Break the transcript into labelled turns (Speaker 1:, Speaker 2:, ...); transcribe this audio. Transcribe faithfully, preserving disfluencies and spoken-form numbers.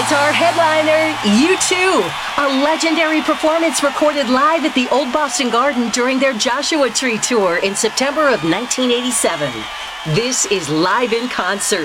Speaker 1: Guitar headliner, U two, a legendary performance recorded live at the Old Boston Garden during their Joshua Tree tour in September of nineteen eighty-seven. This is Live in Concert.